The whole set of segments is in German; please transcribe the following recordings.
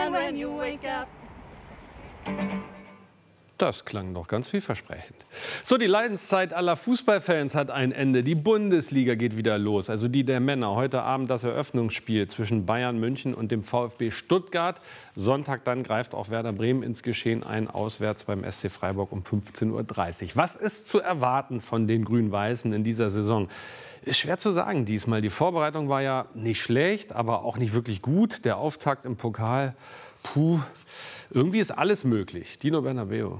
sunshine when you wake up. Das klang doch ganz vielversprechend. So, die Leidenszeit aller Fußballfans hat ein Ende. Die Bundesliga geht wieder los, also die der Männer. Heute Abend das Eröffnungsspiel zwischen Bayern München und dem VfB Stuttgart. Sonntag dann greift auch Werder Bremen ins Geschehen ein, auswärts beim SC Freiburg um 15:30 Uhr. Was ist zu erwarten von den Grün-Weißen in dieser Saison? Ist schwer zu sagen diesmal. Die Vorbereitung war ja nicht schlecht, aber auch nicht wirklich gut. Der Auftakt im Pokal, puh. Irgendwie ist alles möglich. Dino Bernabeu.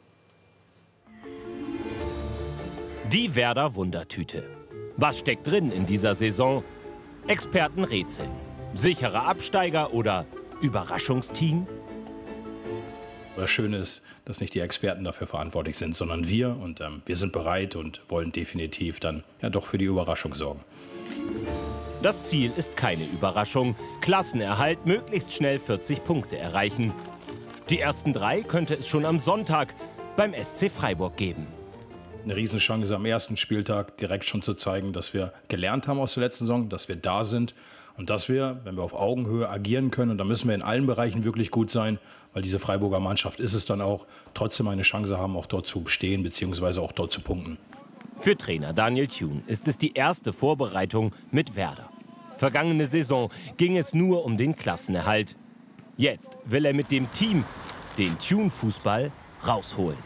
Die Werder Wundertüte. Was steckt drin in dieser Saison? Experten rätseln. Sicherer Absteiger oder Überraschungsteam? Das Schöne ist, dass nicht die Experten dafür verantwortlich sind, sondern wir. Und wir sind bereit und wollen definitiv dann ja doch für die Überraschung sorgen. Das Ziel ist keine Überraschung. Klassenerhalt, möglichst schnell 40 Punkte erreichen. Die ersten 3 könnte es schon am Sonntag beim SC Freiburg geben. Eine Riesenchance am ersten Spieltag direkt schon zu zeigen, dass wir gelernt haben aus der letzten Saison, dass wir da sind und dass wir, wenn wir auf Augenhöhe agieren können, und da müssen wir in allen Bereichen wirklich gut sein, weil diese Freiburger Mannschaft ist es dann auch, trotzdem eine Chance haben, auch dort zu bestehen bzw. auch dort zu punkten. Für Trainer Daniel Thune ist es die erste Vorbereitung mit Werder. Vergangene Saison ging es nur um den Klassenerhalt. Jetzt will er mit dem Team den Thune-Fußball rausholen.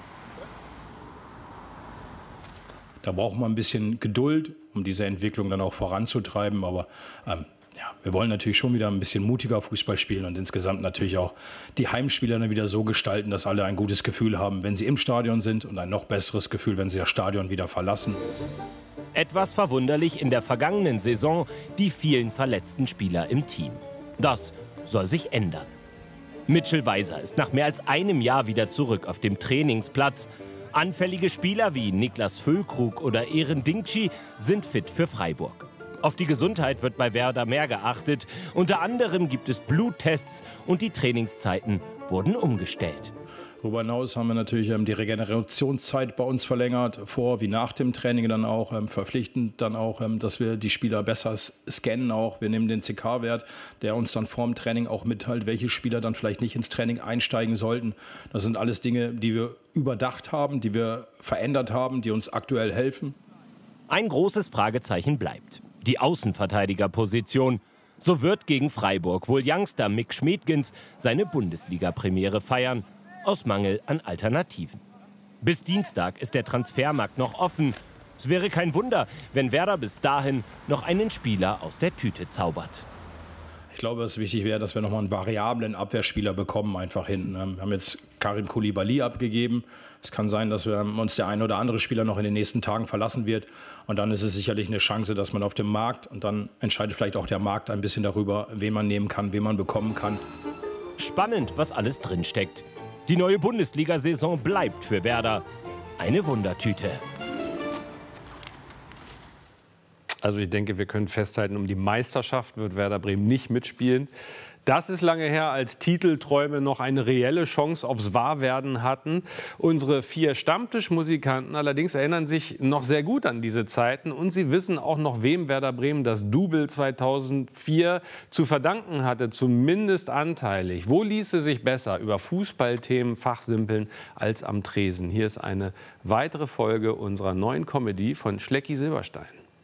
Da braucht man ein bisschen Geduld, um diese Entwicklung dann auch voranzutreiben. Aber ja, wir wollen natürlich schon wieder ein bisschen mutiger Fußball spielen und insgesamt natürlich auch die Heimspieler dann wieder so gestalten, dass alle ein gutes Gefühl haben, wenn sie im Stadion sind, und ein noch besseres Gefühl, wenn sie das Stadion wieder verlassen. Etwas verwunderlich in der vergangenen Saison die vielen verletzten Spieler im Team. Das soll sich ändern. Mitchell Weiser ist nach mehr als einem Jahr wieder zurück auf dem Trainingsplatz. Anfällige Spieler wie Niklas Füllkrug oder Eren Dingci sind fit für Freiburg. Auf die Gesundheit wird bei Werder mehr geachtet. Unter anderem gibt es Bluttests und die Trainingszeiten wurden umgestellt. Darüber hinaus haben wir natürlich die Regenerationszeit bei uns verlängert, vor wie nach dem Training dann auch, verpflichtend dann auch, dass wir die Spieler besser scannen auch. Wir nehmen den CK-Wert, der uns dann vorm Training auch mitteilt, welche Spieler dann vielleicht nicht ins Training einsteigen sollten. Das sind alles Dinge, die wir überdacht haben, die wir verändert haben, die uns aktuell helfen. Ein großes Fragezeichen bleibt: die Außenverteidigerposition. So wird gegen Freiburg wohl Youngster Mick Schmedgens seine Bundesliga-Premiere feiern. Aus Mangel an Alternativen. Bis Dienstag ist der Transfermarkt noch offen. Es wäre kein Wunder, wenn Werder bis dahin noch einen Spieler aus der Tüte zaubert. Ich glaube, dass es wichtig wäre, dass wir nochmal einen variablen Abwehrspieler bekommen, einfach hinten. Wir haben jetzt Karim Koulibaly abgegeben. Es kann sein, dass wir uns der ein oder andere Spieler noch in den nächsten Tagen verlassen wird. Und dann ist es sicherlich eine Chance, dass man auf dem Markt, und dann entscheidet vielleicht auch der Markt ein bisschen darüber, wen man nehmen kann, wen man bekommen kann. Spannend, was alles drinsteckt. Die neue Bundesliga-Saison bleibt für Werder eine Wundertüte. Also ich denke, wir können festhalten, um die Meisterschaft wird Werder Bremen nicht mitspielen. Das ist lange her, als Titelträume noch eine reelle Chance aufs Wahrwerden hatten. Unsere 4 Stammtischmusikanten allerdings erinnern sich noch sehr gut an diese Zeiten. Und sie wissen auch noch, wem Werder Bremen das Double 2004 zu verdanken hatte, zumindest anteilig. Wo ließe sich besser über Fußballthemen fachsimpeln als am Tresen? Hier ist eine weitere Folge unserer neuen Comedy von Schlecki Silberstein.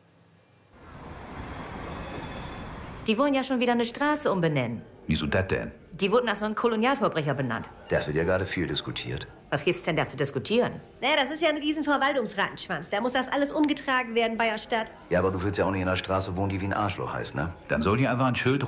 Die wollen ja schon wieder eine Straße umbenennen. Wieso das denn? Die wurde nach so einem Kolonialverbrecher benannt. Das wird ja gerade viel diskutiert. Was gibt's denn da zu diskutieren? Naja, das ist ja ein Riesenverwaltungsrattenschwanz. Da muss das alles umgetragen werden bei der Stadt. Ja, aber du willst ja auch nicht in einer Straße wohnen, die wie ein Arschloch heißt, ne? Dann soll hier einfach ein Schild